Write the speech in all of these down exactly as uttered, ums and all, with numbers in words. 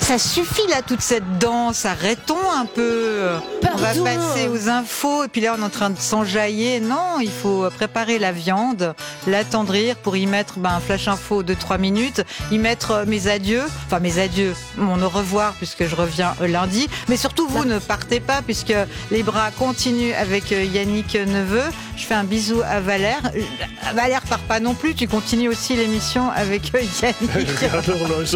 Ça suffit là, toute cette danse, arrêtons un peu. Pardon. On va passer aux infos et puis là on est en train de s'enjailler. Non, il faut préparer la viande, l'attendrir pour y mettre ben, un flash info de trois minutes, y mettre mes adieux, enfin mes adieux, mon au revoir puisque je reviens lundi. Mais surtout vous ne partez pas puisque les bras continuent avec Yannick Neveu. Je fais un bisou à Valère. Valère part pas non plus, tu continues aussi l'émission avec Yannick. Regarde l'horloge.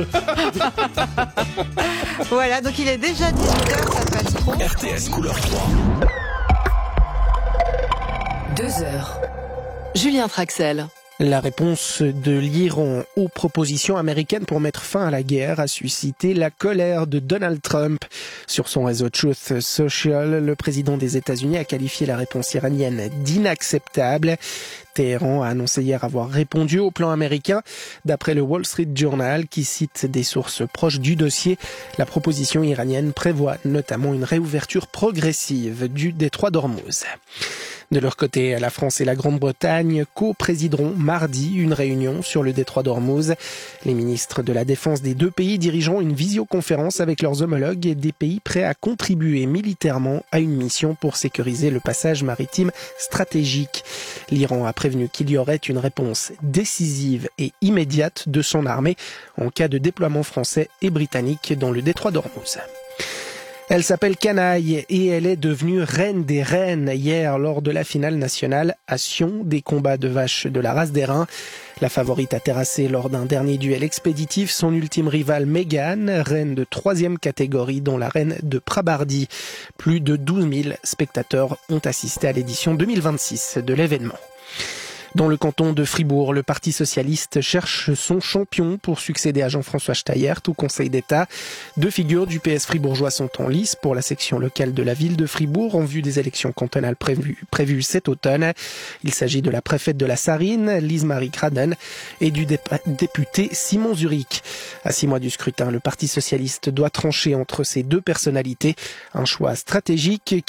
Voilà, donc il est déjà dix-huit heures, ça passe trop. R T S couleur trois. Deux heures. Julien Traxel. La réponse de l'Iran aux propositions américaines pour mettre fin à la guerre a suscité la colère de Donald Trump. Sur son réseau Truth Social, le président des États-Unis a qualifié la réponse iranienne d'inacceptable. Téhéran a annoncé hier avoir répondu au plan américain. D'après le Wall Street Journal, qui cite des sources proches du dossier, la proposition iranienne prévoit notamment une réouverture progressive du détroit d'Ormuz. De leur côté, la France et la Grande-Bretagne co-présideront mardi une réunion sur le détroit d'Ormuz. Les ministres de la Défense des deux pays dirigeront une visioconférence avec leurs homologues et des pays prêts à contribuer militairement à une mission pour sécuriser le passage maritime stratégique. L'Iran a prévenu qu'il y aurait une réponse décisive et immédiate de son armée en cas de déploiement français et britannique dans le détroit d'Ormuz. Elle s'appelle Canaille et elle est devenue reine des reines hier lors de la finale nationale à Sion des combats de vaches de la race d'airain. La favorite a terrassé lors d'un dernier duel expéditif son ultime rivale Mégane, reine de troisième catégorie dont la reine de Prabardi. Plus de douze mille spectateurs ont assisté à l'édition deux mille vingt-six de l'événement. Dans le canton de Fribourg, le Parti socialiste cherche son champion pour succéder à Jean-François Steyert au Conseil d'État. Deux figures du P S fribourgeois sont en lice pour la section locale de la ville de Fribourg en vue des élections cantonales prévues, prévues cet automne. Il s'agit de la préfète de la Sarine, Lise-Marie Craden, et du dép- député Simon Zurich. À six mois du scrutin, le Parti socialiste doit trancher entre ces deux personnalités. Un choix stratégique